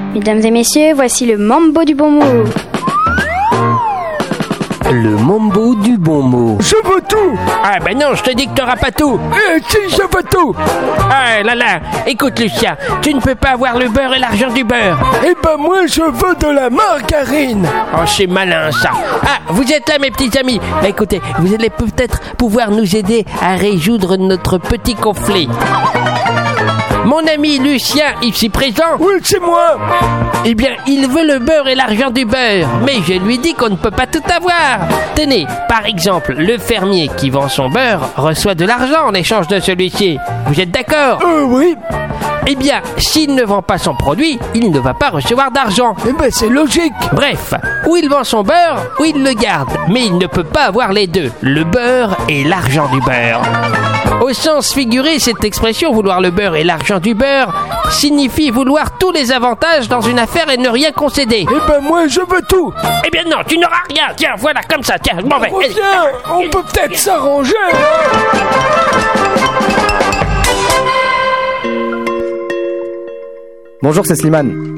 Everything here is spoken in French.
Mesdames et messieurs, voici le mambo du bon mot. Le mambo du bon mot. Je veux tout. Ah ben non, je te dis que t'auras pas tout. Si, je veux tout. Ah là là, écoute Lucien, tu ne peux pas avoir le beurre et l'argent du beurre. Eh ben moi je veux de la margarine. Oh c'est malin ça. Ah, vous êtes là mes petits amis. Bah, écoutez, vous allez peut-être pouvoir nous aider à résoudre notre petit conflit. Mon ami Lucien, ici présent. Oui, c'est moi. Eh bien, il veut le beurre et l'argent du beurre. Mais je lui dis qu'on ne peut pas tout avoir. Tenez, par exemple, le fermier qui vend son beurre reçoit de l'argent en échange de celui-ci. Vous êtes d'accord ? Oui. Eh bien, s'il ne vend pas son produit, il ne va pas recevoir d'argent. Eh ben c'est logique. Bref, ou il vend son beurre, ou il le garde. Mais il ne peut pas avoir les deux, le beurre et l'argent du beurre. Au sens figuré, cette expression « vouloir le beurre et l'argent du beurre » signifie vouloir tous les avantages dans une affaire et ne rien concéder. Eh ben moi je veux tout. Eh bien non, tu n'auras rien. Tiens, voilà, comme ça, tiens, je m'en vais. Reviens, on peut peut-être s'arranger. Bonjour, c'est Slimane.